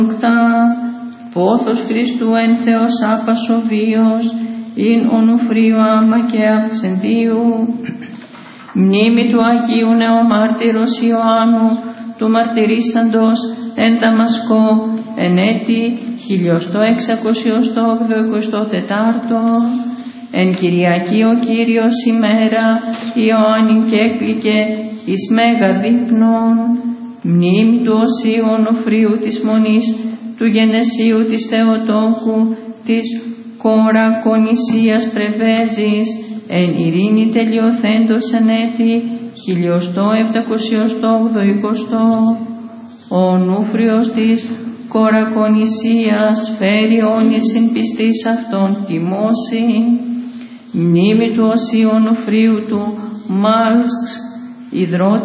Πόθος Χριστού εν Θεός άπας ο βίος, ειν ονουφρίου άμα και αυξεντίου. Μνήμη του Αγίου Νεομάρτυρος Ιωάννου, του μαρτυρήσαντος εν Δαμασκό, εν έτη 1624, εν Κυριακή ο Κύριος ημέρα, Ιωάννη και έκλικε εις μέγα δείπνον. Μνήμη του Οσίου Ονουφρίου της Μονής, του Γενεσίου της Θεοτόκου, της Κορακονησίας Πρεβέζης, εν ειρήνη τελειοθέντος εν έτη 1780. Ο Ονούφριος της Κορακονησίας φέρει όνης συν πιστής αυτών τιμώσει. Μνήμη του Οσίου Ονουφρίου του Μάλξ, ιδρώτη